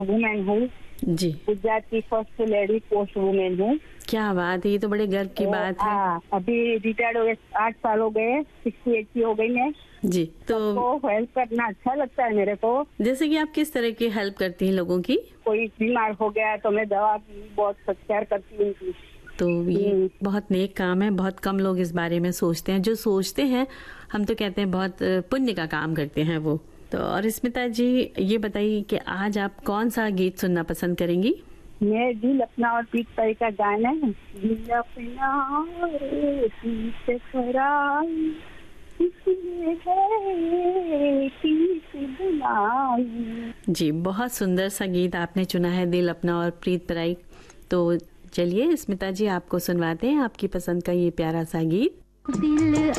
Women हूँ, जी। गुजरात की first lady post women हूँ। क्या बात है, ये तो बड़े गर्व की बात है। हाँ, अभी रिटायर्ड हो गए, 8 साल हो गए, 68 की हो गई मैं। जी, तो सबको हेल्प करना अच्छा लगता है मेरे को। जैसे कि आप किस तरह की हेल्प करती हैं लोगों की? कोई बीमार हो गया तो मैं दवा की बहुत सत्कार करती हूँ उनकी। तो ये बहुत नेक काम है, बहुत कम लोग इस बारे में सोचते हैं। जो सोचते हैं, हम तो कहते हैं बहुत पुण्य का काम करते हैं वो। तो और स्मिता जी, ये बताइए कि आज आप कौन सा गीत सुनना पसंद करेंगी? मैं दिल अपना और पीत परी का गाना है। दिल अपना और पीत पराई, इसलिए है पीत बुलाई। जी, बहुत सुंदर सा गीत आपने चुना है, दिल अपना और प्रीत पराई। तो चलिए स्मिता जी, आपको सुनवाते हैं आपकी पसंद का ये प्यारा सा गीत। दिल